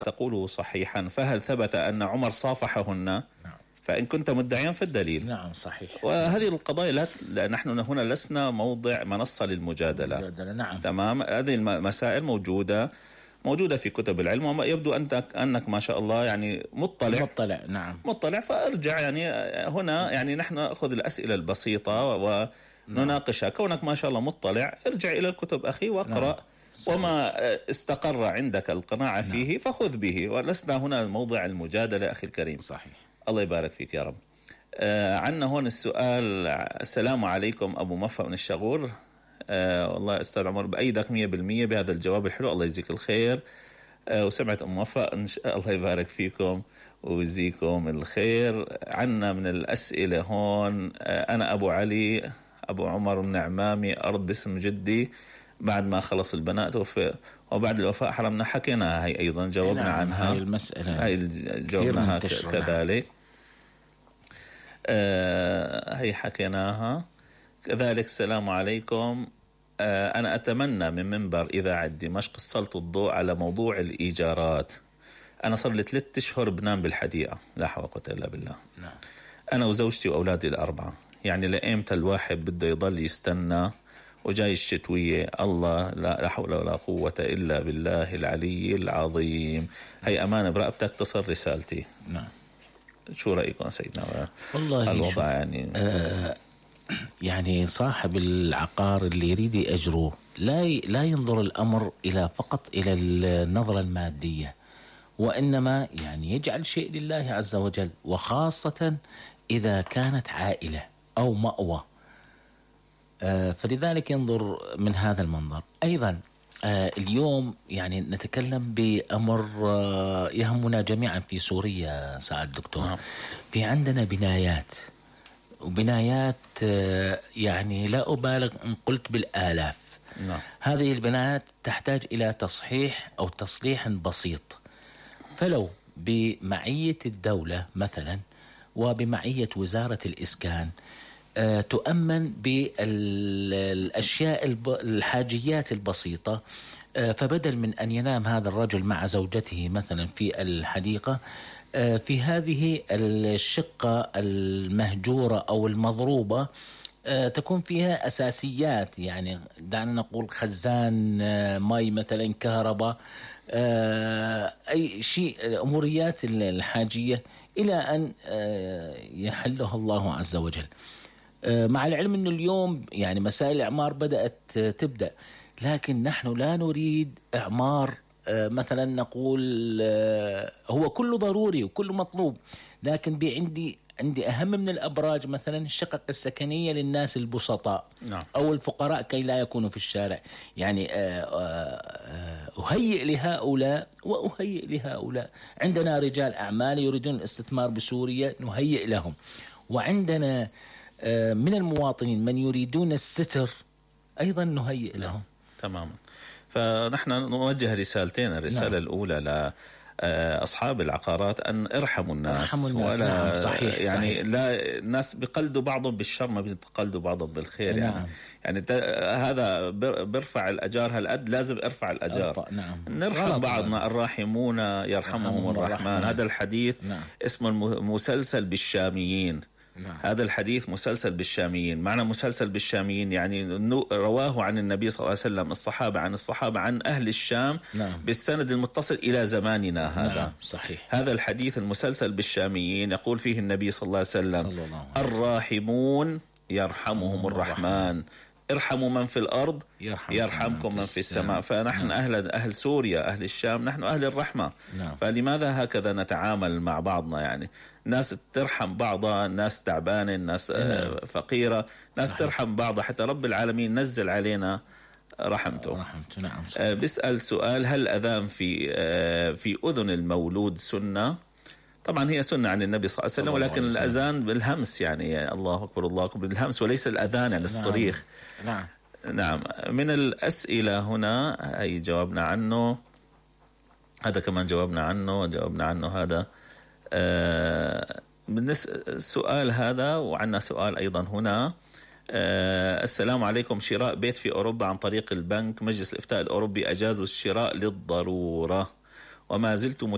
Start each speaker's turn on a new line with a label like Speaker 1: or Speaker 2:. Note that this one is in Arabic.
Speaker 1: تقوله صحيحا، فهل ثبت أن عمر صافحهن؟ نعم. فإن كنت مدعيا فالدليل.
Speaker 2: نعم صحيح.
Speaker 1: وهذه القضايا نحن هنا لسنا موضع منصة للمجادلة.
Speaker 2: نعم.
Speaker 1: تمام. هذه المسائل موجودة في كتب العلم، ويبدو أنك ما شاء الله يعني مطلع.
Speaker 2: نعم.
Speaker 1: مطلع. فأرجع يعني هنا يعني نحن نأخذ الأسئلة البسيطة ونناقشها. كونك ما شاء الله مطلع، ارجع إلى الكتب أخي واقرأ. نعم. وما استقر عندك القناعة فيه فخذ به، ولسنا هنا موضع المجادلة أخي الكريم.
Speaker 2: صحيح.
Speaker 1: الله يبارك فيك يا رب. عنا هون السؤال. السلام عليكم أبو مفا من الشغور. والله أستاذ عمر بأيدك 100% بهذا الجواب الحلو، الله يجزيك الخير. وسمعت أم وفاء الله يبارك فيكم ويجزيكم الخير. عنا من الأسئلة هون. أنا أبو علي أبو عمر من عمامي، أرض باسم جدي. بعد ما خلص البنات وبعد الوفاة حرمنا، حكينا هاي أيضا جاوبنا عنها.
Speaker 2: هاي المسألة
Speaker 1: هاي جاوبناها كذلك. هاي حكيناها كذلك. السلام عليكم. أنا أتمنى من منبر إذاعة دمشق سلط الضوء على موضوع الإيجارات. أنا صار لي 3 أشهر بنام بالحديقة، لا حول ولا قوة إلا بالله.
Speaker 2: نعم.
Speaker 1: أنا وزوجتي وأولادي ال4، يعني لأيمتى الواحد بده يضل يستنى؟ وجاي الشتوية، الله لا حول ولا قوة إلا بالله العلي العظيم. هي أمانة برقبتك تصل رسالتي.
Speaker 2: نعم.
Speaker 1: شو رأيكم سيدنا؟
Speaker 2: والله
Speaker 1: الوضع يعني
Speaker 2: يعني صاحب العقار اللي يريد يأجره لا ينظر الأمر فقط إلى النظرة المادية، وإنما يعني يجعل شيء لله عز وجل، وخاصة إذا كانت عائلة أو مأوى. فلذلك ينظر من هذا المنظر. أيضا اليوم يعني نتكلم بأمر يهمنا جميعا في سوريا سعد الدكتور. في عندنا وبنايات يعني لا أبالغ إن قلت بالآلاف. هذه البنايات تحتاج إلى تصحيح أو تصليح بسيط، فلو بمعية الدولة مثلا وبمعية وزارة الإسكان تؤمن بالأشياء الحاجيات البسيطة، فبدل من أن ينام هذا الرجل مع زوجته مثلا في الحديقة، في هذه الشقة المهجورة أو المضروبة تكون فيها أساسيات، يعني دعنا نقول خزان ماء مثلا، كهرباء، أي شيء، أموريات الحاجية، إلى أن يحلها الله عز وجل. مع العلم أن اليوم يعني مسائل الإعمار بدأت تبدأ، لكن نحن لا نريد إعمار مثلا نقول هو كله ضروري وكله مطلوب، لكن عندي أهم من الأبراج مثلا الشقق السكنية للناس البسطاء.
Speaker 1: نعم.
Speaker 2: أو الفقراء كي لا يكونوا في الشارع. يعني أهيئ لهؤلاء وأهيئ لهؤلاء. عندنا رجال أعمال يريدون الاستثمار بسوريا، نهيئ لهم. وعندنا من المواطنين من يريدون الستر أيضا نهيئ لهم.
Speaker 1: تماما. فنحن نوجه رسالتين. الرسالة الأولى أصحاب العقارات أن ارحموا الناس.
Speaker 2: نعم صحيح.
Speaker 1: يعني
Speaker 2: صحيح.
Speaker 1: لا الناس بقلدوا بعضهم بالشر ما بيقلدوا بعضهم بالخير.
Speaker 2: نعم.
Speaker 1: يعني هذا بيرفع الأجار، هالقد لازم ارفع الأجار.
Speaker 2: نعم.
Speaker 1: نرحم بعضنا. الراحمون يرحمهم الرحمن. هذا الحديث اسمه مسلسل بالشاميين.
Speaker 2: نعم.
Speaker 1: هذا الحديث مسلسل بالشاميين. معنى مسلسل بالشاميين يعني رواه عن النبي صلى الله عليه وسلم الصحابة عن أهل الشام.
Speaker 2: نعم.
Speaker 1: بالسند المتصل إلى زماننا هذا.
Speaker 2: نعم. صحيح.
Speaker 1: هذا الحديث المسلسل بالشاميين يقول فيه النبي صلى الله عليه وسلم الراحمون يرحمهم الرحمن، ارحموا من في الأرض يرحمكم من في السماء. فنحن أهل سوريا، أهل الشام، نحن أهل الرحمة.
Speaker 2: نعم.
Speaker 1: فلماذا هكذا نتعامل مع بعضنا؟ يعني ناس ترحم بعضها، ناس تعبانة، ناس فقيرة، ناس ترحم بعضها، حتى رب العالمين نزل علينا رحمته.
Speaker 2: نعم.
Speaker 1: بيسأل سؤال: هل الأذان في أذن المولود سنة؟ طبعا هي سنة عن النبي صلى الله عليه وسلم، ولكن الأذان بالهمس، يعني الله أكبر الله أكبر بالهمس، وليس الأذان يعني الصريخ. نعم. من الأسئلة هنا أي جاوبنا عنه، هذا كمان جاوبنا عنه هذا السؤال هذا. وعندنا سؤال أيضا هنا. السلام عليكم. شراء بيت في أوروبا عن طريق البنك، مجلس الإفتاء الأوروبي أجازوا الشراء للضرورة، وما زلت